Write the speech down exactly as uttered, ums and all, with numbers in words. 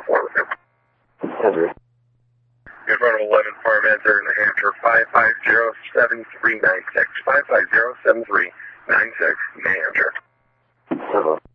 four. Andrew. Good run of eleven Farm Answer, New Hampshire, five five zero seven three nine six. five five zero seven three nine six, New Hampshire. Hello.